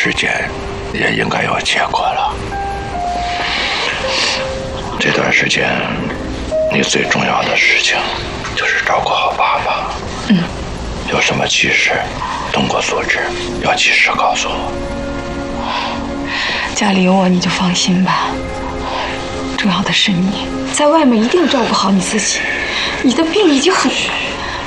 时间也应该有结果了。这段时间，你最重要的事情就是照顾好爸爸。有什么急事，通过组织要及时告诉我。 家里有我，你就放心吧。重要的是你，在外面一定照顾好你自己。你的病已经很……